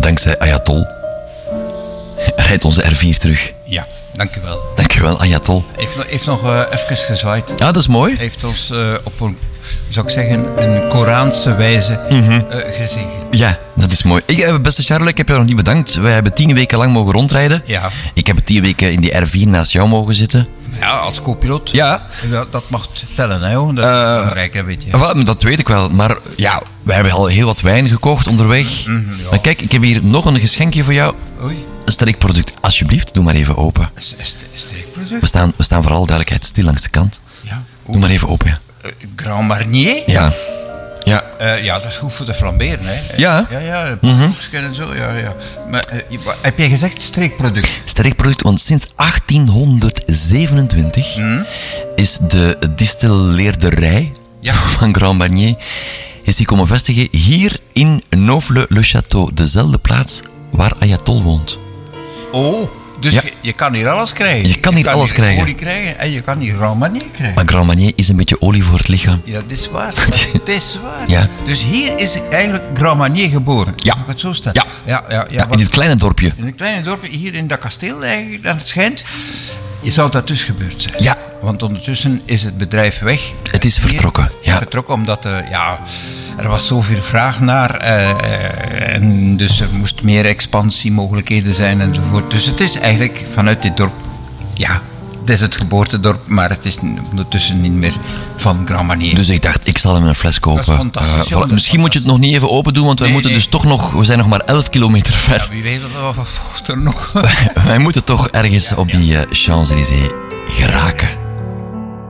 dankzij Ayatol rijdt onze R4 terug. Ja, dank u wel. Dank u wel, Ayatol. Heeft nog even gezwaaid. Ja, dat is mooi. Heeft ons op een, zou ik zeggen, een Koraanse wijze gezegend. Ja, dat is mooi. Beste Charles, ik heb jou nog niet bedankt. Wij hebben 10 weken lang mogen rondrijden. Ja. Ik heb 10 weken in die R4 naast jou mogen zitten. Ja, als co-piloot. Ja. Dat mag tellen, hè, joh. Dat is belangrijk, hè, weet je. Wel, dat weet ik wel. Maar ja, wij hebben al heel wat wijn gekocht onderweg. Ja. Maar kijk, ik heb hier nog een geschenkje voor jou. Oei, Een streekproduct. Alsjeblieft, doe maar even open. steekproduct? We staan voor alle duidelijkheid stil langs de kant. Ja. Doe maar even open, ja. Grand Marnier? Ja. Ja. Ja, dat is goed voor de flamberen, hè. Ja. Ja, en zo, ja. Maar heb jij gezegd streekproduct? Streekproduct, want sinds 1827 is de distilleerderij van Grand Marnier is die komen vestigen hier in Neauphle-le-Château, dezelfde plaats waar Ayatol woont. Oh, dus je kan hier alles krijgen. Je kan hier alles krijgen. Olie krijgen en je kan hier Grand Marnier krijgen. Maar Grand Marnier is een beetje olie voor het lichaam. Ja, dat is waar. Dat is waar. Ja. Dus hier is eigenlijk Grand Marnier geboren. Ja. Mag ik het zo stellen? Ja. Ja, In dit kleine dorpje. in een kleine dorpje, hier in dat kasteel eigenlijk, dat het schijnt, zou dat dus gebeurd zijn. Ja. Want ondertussen is het bedrijf weg. Het is vertrokken, ja. Vertrokken omdat er was zoveel vraag naar. En dus er moest meer expansiemogelijkheden zijn enzovoort. Dus het is eigenlijk vanuit dit dorp, het is het geboortedorp, maar het is ondertussen niet meer van Grand Marnier. Dus ik dacht, ik zal hem een fles kopen. Dat is fantastisch, joh, dat is misschien moet je het nog niet even open doen, want wij moeten dus toch nog... We zijn nog maar 11 kilometer ver. Ja, wie weet wat er nog... Wij moeten toch ergens op die Champs-Élysées geraken.